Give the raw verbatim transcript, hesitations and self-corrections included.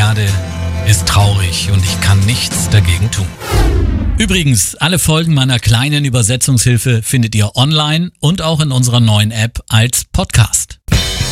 Erde ist traurig und ich kann nichts dagegen tun. Übrigens, alle Folgen meiner kleinen Übersetzungshilfe findet ihr online und auch in unserer neuen App als Podcast.